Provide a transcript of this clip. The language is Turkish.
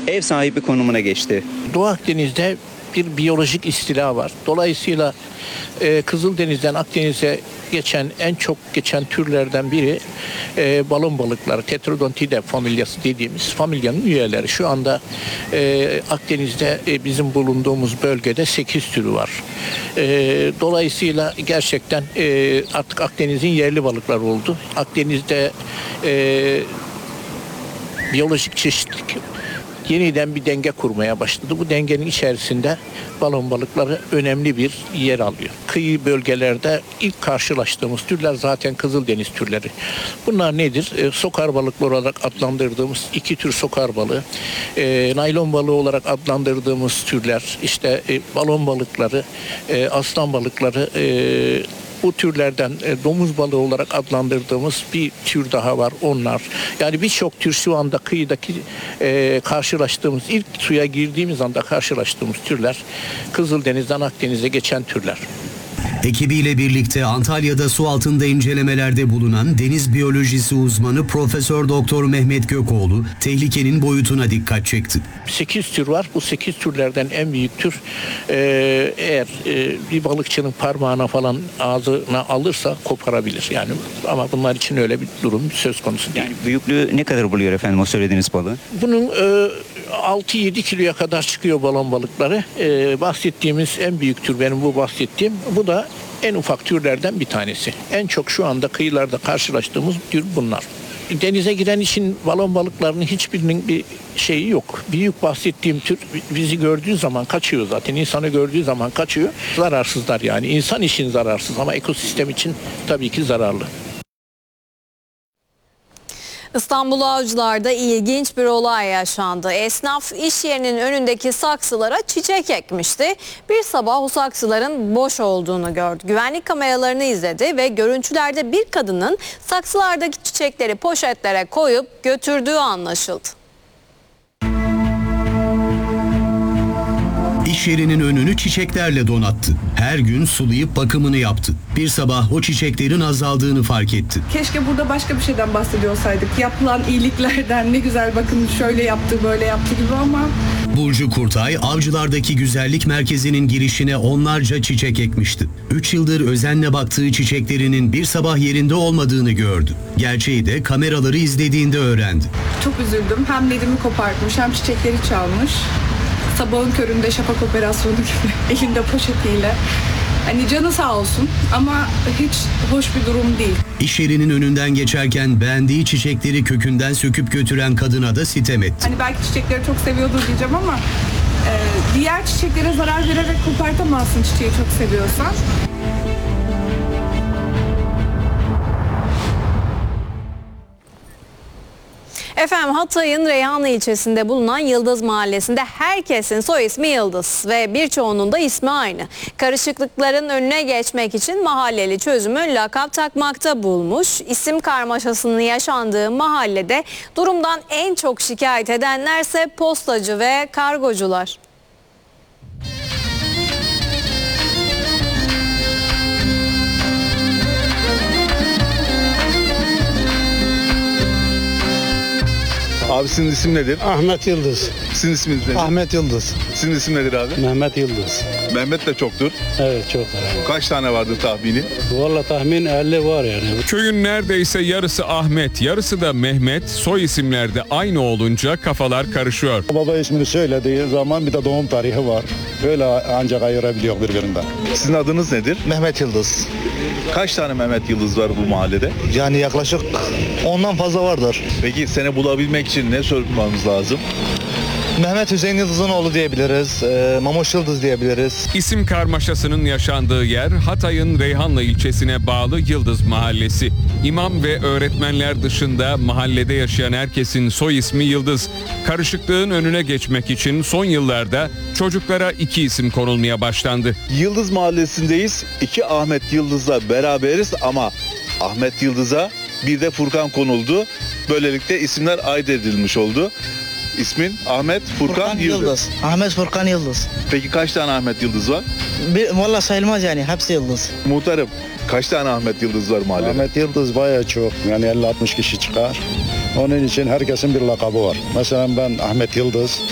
ev sahibi konumuna geçti. Doğu Akdeniz'de bir biyolojik istila var. Dolayısıyla Kızıldeniz'den Akdeniz'e en çok geçen türlerden biri balon balıkları, Tetrodontidae familyası dediğimiz familyanın üyeleri. Şu anda Akdeniz'de bizim bulunduğumuz bölgede 8 türü var. Dolayısıyla gerçekten artık Akdeniz'in yerli balıkları oldu. Akdeniz'de biyolojik çeşitlilik yeniden bir denge kurmaya başladı. Bu dengenin içerisinde balon balıkları önemli bir yer alıyor. Kıyı bölgelerde ilk karşılaştığımız türler zaten Kızıldeniz türleri. Bunlar nedir? Sokar balıkları olarak adlandırdığımız iki tür sokar balığı, naylon balığı olarak adlandırdığımız türler, işte balon balıkları, aslan balıkları, bu türlerden domuz balığı olarak adlandırdığımız bir tür daha var onlar. Yani birçok tür şu anda kıyıdaki karşılaştığımız, ilk suya girdiğimiz anda karşılaştığımız türler Kızıldeniz'den Akdeniz'e geçen türler. Ekibiyle birlikte Antalya'da su altında incelemelerde bulunan deniz biyolojisi uzmanı Profesör Doktor Mehmet Gökoğlu tehlikenin boyutuna dikkat çekti. 8 tür var. Bu 8 türlerden en büyük tür eğer bir balıkçının parmağına falan ağzına alırsa koparabilir. Yani ama bunlar için öyle bir durum söz konusu değil. Yani büyüklüğü ne kadar buluyor efendim o söylediğiniz balığı? Bunun 6-7 kiloya kadar çıkıyor balon balıkları. Bahsettiğimiz en büyük tür benim bu bahsettiğim. Bu da en ufak türlerden bir tanesi. En çok şu anda kıyılarda karşılaştığımız tür bunlar. Denize giren için balon balıklarının hiçbirinin bir şeyi yok. Büyük bahsettiğim tür bizi gördüğü zaman kaçıyor zaten. İnsanı gördüğü zaman kaçıyor. Zararsızlar yani. İnsan için zararsız ama ekosistem için tabii ki zararlı. İstanbul Avcılar'da ilginç bir olay yaşandı. Esnaf iş yerinin önündeki saksılara çiçek ekmişti. Bir sabah o saksıların boş olduğunu gördü. Güvenlik kameralarını izledi ve görüntülerde bir kadının saksılardaki çiçekleri poşetlere koyup götürdüğü anlaşıldı. İş yerinin önünü çiçeklerle donattı. Her gün sulayıp bakımını yaptı. Bir sabah o çiçeklerin azaldığını fark etti. Keşke burada başka bir şeyden bahsediyor olsaydık. Yapılan iyiliklerden ne güzel bakın şöyle yaptı böyle yaptı gibi ama... Burcu Kurtay, Avcılar'daki güzellik merkezinin girişine onlarca çiçek ekmişti. 3 yıldır özenle baktığı çiçeklerinin bir sabah yerinde olmadığını gördü. Gerçeği de kameraları izlediğinde öğrendi. Çok üzüldüm. Hem Nedim'i kopartmış hem çiçekleri çalmış. Sabahın köründe şafak operasyonu gibi elinde poşetiyle. Hani canı sağ olsun ama hiç hoş bir durum değil. İş yerinin önünden geçerken beğendiği çiçekleri kökünden söküp götüren kadına da sitem etti. Hani belki çiçekleri çok seviyordur diyeceğim ama diğer çiçeklere zarar vererek kopartamazsın çiçeği çok seviyorsan. Efendim Hatay'ın Reyhanlı ilçesinde bulunan Yıldız Mahallesi'nde herkesin soy ismi Yıldız ve birçoğunun da ismi aynı. Karışıklıkların önüne geçmek için mahalleli çözümü lakap takmakta bulmuş. İsim karmaşasının yaşandığı mahallede durumdan en çok şikayet edenlerse postacı ve kargocular. Abi sizin isim nedir? Ahmet Yıldız. Sizin isminiz nedir? Ahmet Yıldız. Sizin isim nedir abi? Mehmet Yıldız. Mehmet de çoktur. Evet çok var. Kaç tane vardır tahmini? Valla tahmin 50 var yani. Köyün neredeyse yarısı Ahmet, yarısı da Mehmet. Soy isimlerde aynı olunca kafalar karışıyor. Baba ismini söylediği zaman bir de doğum tarihi var. Öyle ancak ayırabiliyor birbirinden. Sizin adınız nedir? Mehmet Yıldız. Kaç tane Mehmet Yıldız var bu mahallede? Yani yaklaşık 10'dan fazla vardır. Peki seni bulabilmek için ne sormamız lazım? Mehmet Hüseyin Yıldız'ın oğlu diyebiliriz. Mamoş Yıldız diyebiliriz. İsim karmaşasının yaşandığı yer Hatay'ın Reyhanlı ilçesine bağlı Yıldız Mahallesi. İmam ve öğretmenler dışında mahallede yaşayan herkesin soy ismi Yıldız. Karışıklığın önüne geçmek için son yıllarda çocuklara 2 isim konulmaya başlandı. Yıldız Mahallesi'ndeyiz. 2 Ahmet Yıldız'la beraberiz ama Ahmet Yıldız'a bir de Furkan konuldu. Böylelikle isimler ayırt edilmiş oldu. İsmin Ahmet Furkan Yıldız. Ahmet Furkan Yıldız. Peki kaç tane Ahmet Yıldız var? Valla sayılmaz yani hepsi Yıldız. Muhtarım kaç tane Ahmet Yıldız var mahallede? Ahmet Yıldız bayağı çok. Yani 50-60 kişi çıkar. Onun için herkesin bir lakabı var. Mesela ben Ahmet Yıldız.